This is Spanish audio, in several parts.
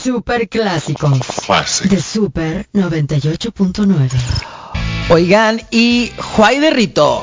Super clásico de Super 98.9. Oigan, y Juay de Rito.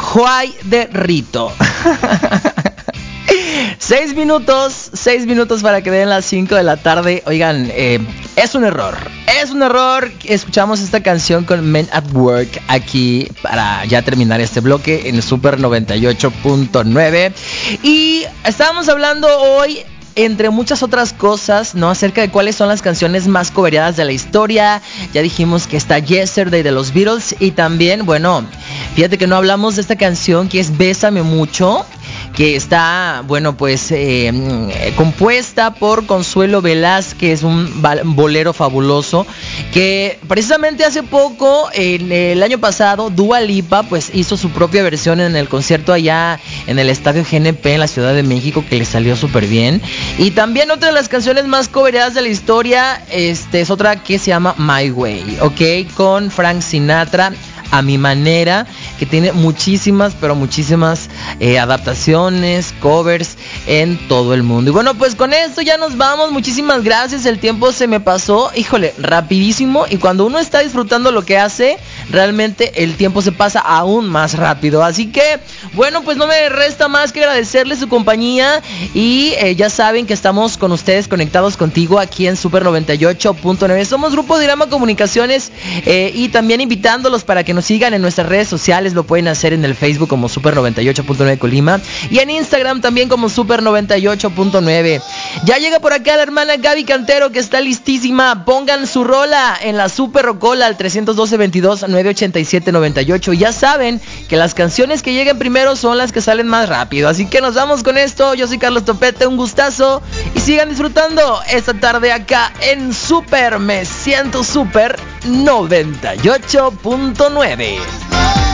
6 minutos para que den las 5 de la tarde. Oigan, es un error. Escuchamos esta canción con Men at Work aquí para ya terminar este bloque en Super 98.9. Y estábamos hablando hoy, entre muchas otras cosas, ¿no?, acerca de cuáles son las canciones más covereadas de la historia. Ya dijimos que está Yesterday de los Beatles. Y también, bueno, fíjate que no hablamos de esta canción que es Bésame Mucho, que está, bueno, pues compuesta por Consuelo Velázquez, un bolero fabuloso, que precisamente hace poco, en el año pasado, Dua Lipa pues hizo su propia versión en el concierto allá en el Estadio GNP en la Ciudad de México, que le salió súper bien. Y también otra de las canciones más covereadas de la historia, es otra que se llama My Way, ¿ok? Con Frank Sinatra, A Mi Manera, que tiene muchísimas adaptaciones, covers en todo el mundo. Y bueno, pues con esto ya nos vamos. Muchísimas gracias, el tiempo se me pasó, híjole, rapidísimo. Y cuando uno está disfrutando lo que hace, realmente el tiempo se pasa aún más rápido. Así que, bueno, pues no me resta más que agradecerles su compañía. Y ya saben que estamos con ustedes, conectados contigo aquí en Super 98.9. Somos Grupo Dirama Comunicaciones, y también invitándolos para que nos sigan en nuestras redes sociales. Lo pueden hacer en el Facebook como Super 98.9 Colima y en Instagram también como Super 98.9. Ya llega por acá la hermana Gaby Cantero, que está listísima. Pongan su rola en la Super Rocola al 312-22-987-98. Ya saben que las canciones que lleguen primero son las que salen más rápido. Así que nos vamos con esto. Yo soy Carlos Topete, un gustazo. Y sigan disfrutando esta tarde acá en Super. Me siento Super 98.9.